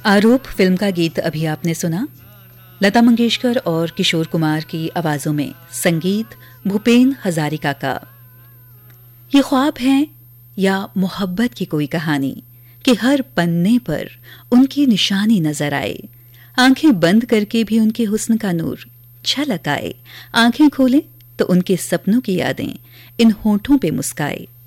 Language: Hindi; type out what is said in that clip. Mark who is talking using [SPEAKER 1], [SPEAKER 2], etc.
[SPEAKER 1] आरोप फिल्म का गीत अभी आपने सुना। लता मंगेशकर और किशोर कुमार की आवाजों में संगीत भूपेन हजारिका का। ये ख्वाब है या मोहब्बत की कोई कहानी कि हर पन्ने पर उनकी निशानी नजर आए, आंखें बंद करके भी उनके हुस्न का नूर झलक आए, आंखें खोलें तो उनके सपनों की यादें इन होठों पे मुस्काए।